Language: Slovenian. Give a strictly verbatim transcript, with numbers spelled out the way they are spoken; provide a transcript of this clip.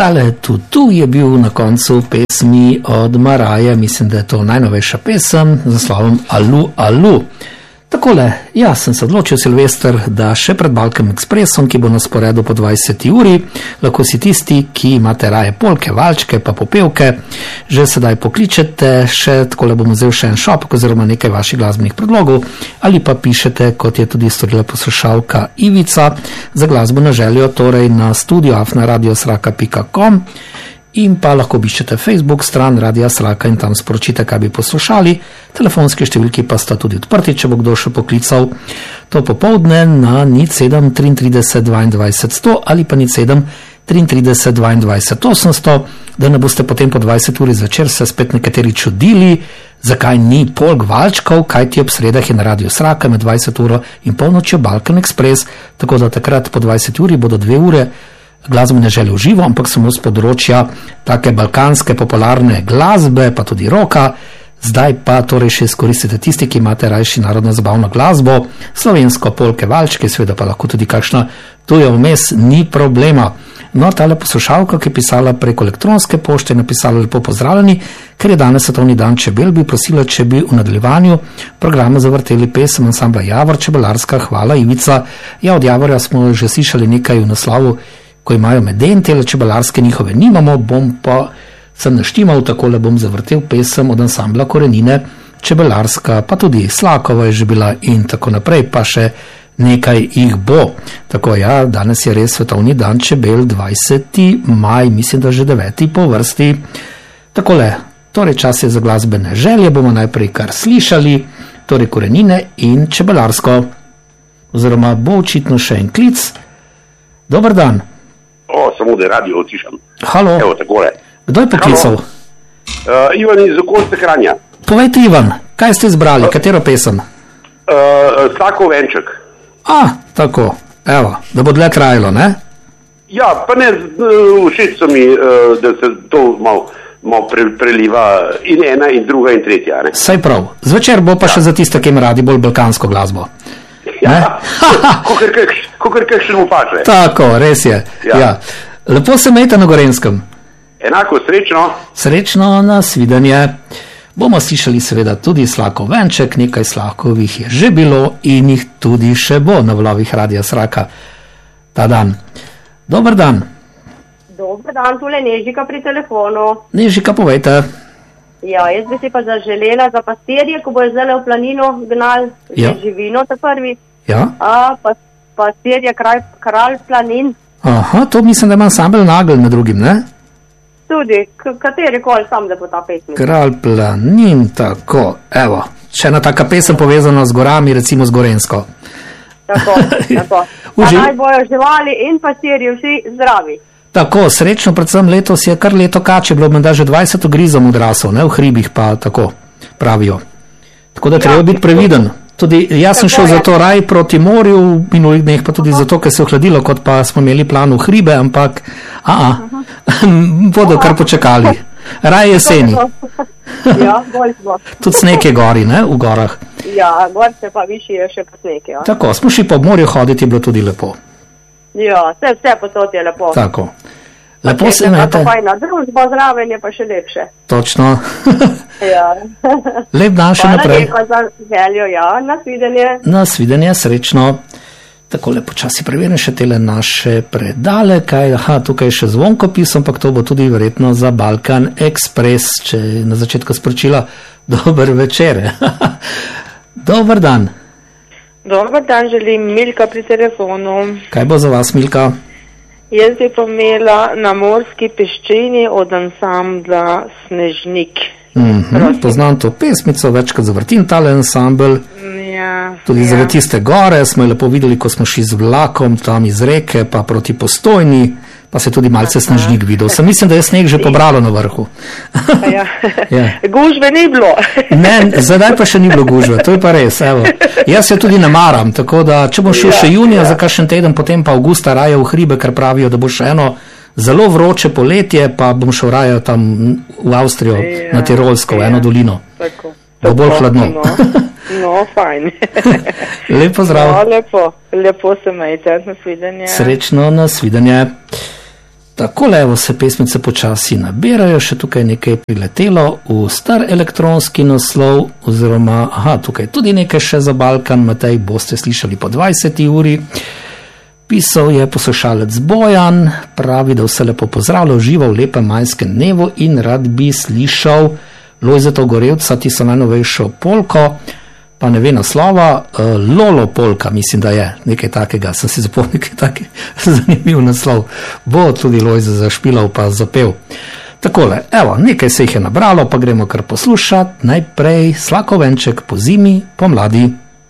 Tale tutu je bil na koncu pesmi od Maraje, mislim, da je to najnovejša pesem z naslovom Alu, Alu. Takole, jaz sem se odločil, Silvester, da še pred Balkan Expressom, ki bo na sporedu po dvajseti uri, lahko si tisti, ki imate raje polke, valčke pa popevke, že sedaj pokličete, še takole bom vzel še en šopek oziroma nekaj vaših glasbenih predlogov, ali pa pišete, kot je tudi storila poslušalka Ivica, za glasbo na željo, torej na studio afna radio sraka pika com, in pa lahko obiščete Facebook stran Radia Sraka in tam sporočite, kaj bi poslušali. Telefonske številki pa sta tudi odprti, če bo kdo še poklical to popovdne na nič sedem trideset tri dvaindvajset sto ali pa nič sedem trideset tri dvaindvajset osemsto, da ne boste potem po dvajset uri zvečer se spet nekateri čudili, zakaj ni polk valčkov, kaj ti ob sredah je na Radio Sraka med dvajset uro in polnočjo Balkan Express, tako da takrat po dvajseti uri bodo dve ure glasbene želje v živo, ampak samo z področja take balkanske popularne glasbe, pa tudi roka. Zdaj pa torej še izkoristite tisti, ki imate rajši narodno zabavno glasbo, slovensko, polke, valčke, seveda pa lahko tudi kakšna tuja vmes, ni problema. No, tale poslušalka, ki je pisala preko elektronske pošte, je napisala lepo pozdravljeni, ker je danes svetovni dan čebel, bi prosila, če bi v nadaljevanju programa zavrteli pesem ansambla Javor Čebelarska. Hvala, Ivica. Ja, od Javorja smo že slišali nekaj v naslovu, ko imajo medentele čebelarske, njihove nimamo, bom pa sem naštimal, takole bom zavrtel pesem od ansambla Korenine Čebelarska, pa tudi Slakova je že bila in tako naprej, pa še nekaj jih bo. Tako ja, danes je res svetovni dan čebel, dvajseti maj, mislim, da že deveti po vrsti. Takole, torej čas je za glasbene želje, bomo najprej kar slišali, torej Korenine in Čebelarsko, oziroma bo očitno še en klic. Dobar dan. O, samo da je radio otišam. Halo. Evo, takole. Kdo je poklical? Uh, Ivan iz okolice Kranja. Povejte, Ivan, kaj ste izbrali, uh, katero pesem? Uh, Slako venček. A, tako, evo, da bo dlje trajalo, ne? Ja, pa ne, všeč so mi, uh, da se to malo mal pre, preliva in ena in druga in tretja, ne? Saj prav, zvečer bo pa ja. Še za tiste, ki im radi bolj balkansko glasbo. Ja, kakor kakšen mu pače. Tako, res je. Ja. Ja. Lepo se imejte na Gorenskem. Enako, srečno. Srečno, nasvidenje. Bomo slišali seveda tudi Slako venček, nekaj Slakovih je že bilo in jih tudi še bo na valovih Radia Sraka ta dan. Dobar dan. Dobar dan, tule Nežika pri telefonu. Nežika, povejte. Ja, jaz bi si pa zaželela za pastirje, ko bojo zdaj v planino gnali ja. živino, ta prvi. Ja. A, pa, pastirje kralj, kralj planin. Aha, to mislim, da ima ansambel Nagel med drugim, ne? Tudi, k- kateri kol sam, da bo ta pesmi. Kralj planin, tako, evo. Še ena taka pesem povezana z gorami, recimo z Gorensko. Tako, tako. Pa Uži... naj bojo živali in pastirji vsi zdravi. Tako, srečno, predvsem letos je kar leto kače, bilo menda že dvajset grizom odrasel, ne, v hribih pa tako pravijo. Tako da treba ja, biti previden. Tudi jaz sem šel je. Zato raj proti morju v minulih dneh, pa tudi uh-huh. zato, ker se je ohladilo, kot pa smo imeli plan v hribe, ampak a-a, uh-huh. bodo kar počakali. Raj jeseni. Ja, bolj smo. Tudi sneg je gori, ne, v gorah. Ja, gor se pa višji je še pa sneg, ja. Tako, smo šli po morju hoditi, je bilo tudi lepo. Ja, vse, vse posod je lepo. Tako. Lepo se imate. Tako fajna družba, zraven je pa še lepše. Točno. Ja. Lep dan še naprej. Hvala lepa za željo, ja, nasvidenje. Nasvidenje, srečno. Tako lepo časi preverim še tele naše predale, kaj, aha, tukaj je še zvonkopis, ampak to bo tudi verjetno za Balkan Express, če na začetku sporočila dober večer. Dobar dan. Dobar dan, želim Milka pri telefonu. Kaj bo za vas, Milka? Jaz bi pa imela Na morski peščini od ansambla Snežnik. Mm-hmm, poznam to pesmico, večkrat zavrtim tale ansambl. Ja, tudi ja. za tiste gore smo lepo videli, ko smo šli z vlakom tam iz reke, pa proti Postojni, pa se tudi malce Aha. Snežnik videl. Sem mislim, da je sneg že pobralo na vrhu. Ja. Ja. Gužve ni bilo. Ne, zdaj pa še ni bilo gužve, to je pa res, evo. Jaz se tudi namaram, tako da, če bom šel ja, še junija ja. za kakšen teden, potem pa avgusta raje v hribe, ker pravijo, da bo še eno zelo vroče poletje, pa bom šel raje tam v Avstrijo, ja, na Tirolsko, ja. v eno dolino. Tako. Bo bolj hladno. No, no fajn. Lepo zdrav. No, lepo, lepo se majte, nasvidenje. Srečno, nasvidenje. Takole, evo se pesmice počasi nabirajo, še tukaj nekaj priletelo v star elektronski naslov, oziroma, aha, tukaj tudi nekaj še za Balkan, Matej, boste slišali po dvajseti uri. Pisal je poslušalec Bojan, pravi, da vse lepo pozdravlja, uživa v lepem majskem dnevu in rad bi slišal Lojzeta Gorevca, tisto najnovejšo polko, pa ne ve naslova, uh, Lolo polka, mislim, da je nekaj takega, sem si zapomnil nekaj takega, zanimiv naslov, bo tudi Lojze zašpilal pa zapel. Takole, evo, nekaj se jih je nabralo, pa gremo kar poslušati, najprej Slakovenček po zimi, pomladi.